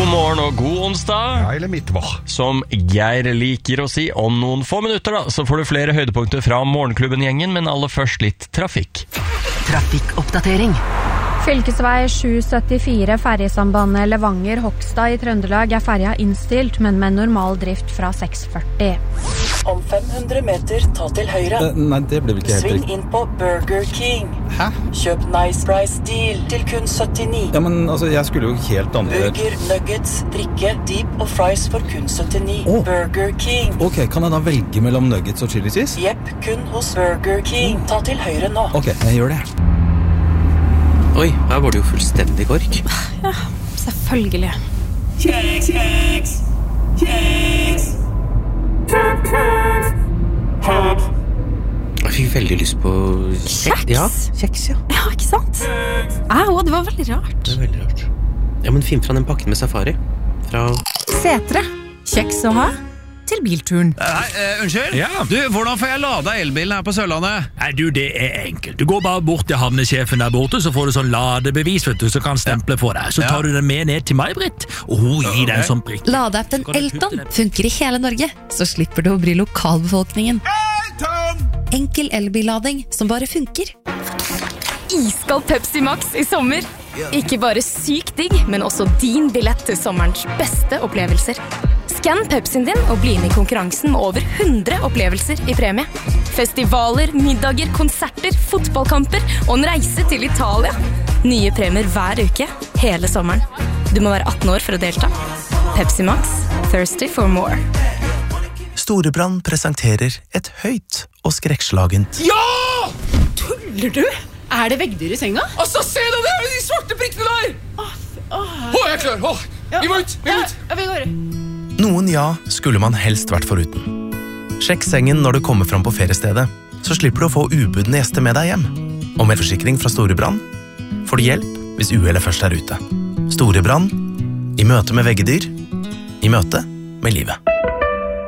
God morgen og god onsdag. Ja, eller midtvår. Som Geir liker å si, om noen få minutter da, så får du flere høydepunkter fra Morgenklubben-gjengen, men aller først litt trafikk. Trafikkoppdatering. Fylkesvei 774 ferjesambandet Levanger-Hokstad i Trøndelag ferja innstilt, men med normal drift fra 6:40. Om 500 meter, ta til høyre. Nei, det ble vel ikke helt Sving riktig. inn på Burger King. Hæ? Kjøp Nice Price Deal til kun 79. Ja, men altså, jeg skulle jo helt andre... Burger, nuggets, drikke, deep og fries for kun 79. Burger King. Ok, kan jeg da velge mellom nuggets og chili cheese? Jepp, kun hos Burger King. Ta til høyre nå. Ok, jeg gjør det. Oi, her var det jo fullstendig kork. Ja, selvfølgelig. Jeg fikk veldig lyst på Kjeks? Ja, kjeks, ja. Ja, ikke sant? Det var veldig rart. Det er veldig rart. Ja, men finn fra den pakken med safari. Fra... Setre. Kjeks å ha til bilturen. Unnskyld? Ja. Du, hvordan får jeg lada elbilen her på Sørlandet? Nei, du, det enkelt. Du går bare bort til havnesjefen der borte, så får du sånn ladebevis, vet du, så kan stemple for deg. Så tar du den med ned til May-Britt, og hun gir deg en sånn prikk. Ladeappen Elton funker i hele Norge, så slipper du å bry lokalbefolkningen. Enkel elbillading som bare funker. Iskald Pepsi Max i sommer. Ikke bare sykt digg, men også din billett til sommerens beste opplevelser. Skann Pepsien din og bli med i konkurransen med over 100 opplevelser i premie. Festivaler, middager, konserter, fotballkamper og en reise til Italia. Nye premier hver uke, hele sommeren. Du må være 18 år for å delta. Pepsi Max, thirsty for more. Storebrand presenterer et høyt og skrekkslagent. Ja! Tuller du? Er det veggdyr i senga? Altså, se deg der, de svarte prikkene der! Jeg er klar, vi må ut, vi går. Noen ja skulle man helst vært foruten. Sjekk sengen når du kommer fram på feriestedet, så slipper du å få ubudne gjester med deg hjem. Og med forsikring fra Storebrand får du hjelp hvis uhellet først er ute. Storebrand, i møte med veggedyr, i møte med livet.